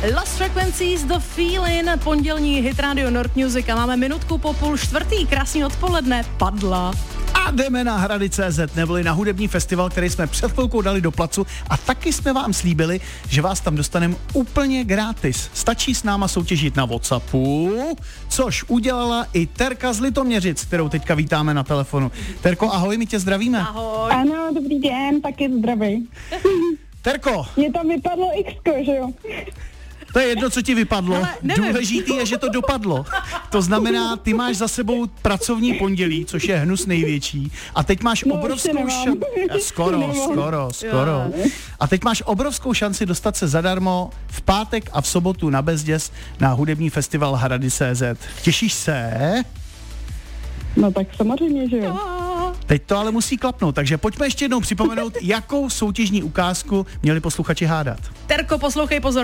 Lost Frequencies, The Feeling, pondělní hit Radio Nord Music a máme minutku po 3:30, krásný odpoledne, padla. A jdeme na Hrady.cz, neboli na hudební festival, který jsme před chvilkou dali do placu a taky jsme vám slíbili, že vás tam dostaneme úplně gratis. Stačí s náma soutěžit na WhatsAppu, což udělala i Terka z Litoměřic, kterou teďka vítáme na telefonu. Terko, ahoj, my tě zdravíme. Ahoj. Ano, dobrý den, taky zdraví. Terko. Mě tam vypadlo X-ko, že jo? To je jedno, co ti vypadlo. Ale nevím. Důležitý je, že to dopadlo. To znamená, ty máš za sebou pracovní pondělí, což je hnus největší. A teď máš obrovskou šanci. Skoro. A teď máš obrovskou šanci dostat se zadarmo v pátek a v sobotu na Bezděs na hudební festival Hrady.cz. Těšíš se? No tak samozřejmě, že jo. Teď to ale musí klapnout, takže pojďme ještě jednou připomenout, jakou soutěžní ukázku měli posluchači hádat. Terko, poslouchej pozor.